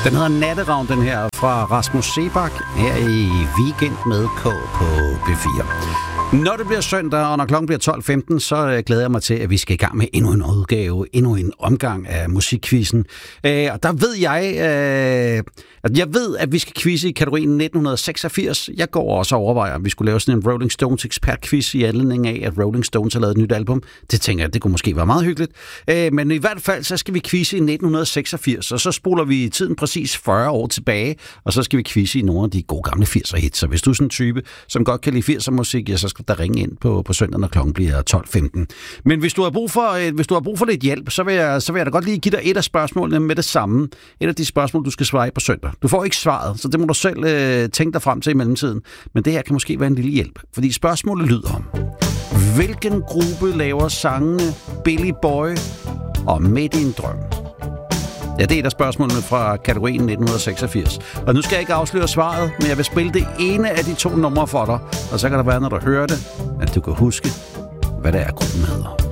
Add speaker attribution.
Speaker 1: Den hedder Natteravn, den her fra Rasmus Seebach, her i Weekend med K på B4. Når det bliver søndag, og når klokken bliver 12.15, så glæder jeg mig til, at vi skal i gang med endnu en udgave, endnu en omgang af musikquizzen. Og der ved jeg ved, at vi skal quizze i kategorien 1986. Jeg går også og overvejer, at vi skulle lave sådan en Rolling Stones ekspertquiz i anledning af, at Rolling Stones har lavet et nyt album. Det tænker jeg, det kunne måske være meget hyggeligt. Men i hvert fald, så skal vi quizze i 1986, og så spoler vi tiden præcis 40 år tilbage, og så skal vi quizze i nogle af de gode gamle 80'er hits. Så hvis du er sådan en type, som godt kan lide 80'er musik, ja, så skal der ringe ind på søndag, når klokken bliver 12.15. Men hvis du har brug for lidt hjælp, så vil jeg da godt lige give dig et af spørgsmålene med det samme. Et af de spørgsmål, du skal svare på søndag. Du får ikke svaret, så det må du selv tænke dig frem til i mellemtiden. Men det her kan måske være en lille hjælp, fordi spørgsmålet lyder: hvilken gruppe laver sangene Billy Boy og Midt i en drøm? Ja, det er et af spørgsmålene fra kategorien 1986. Og nu skal jeg ikke afsløre svaret, men jeg vil spille det ene af de to numre for dig. Og så kan det være, når du hører det, at du kan huske, hvad det er, gruppen hedder.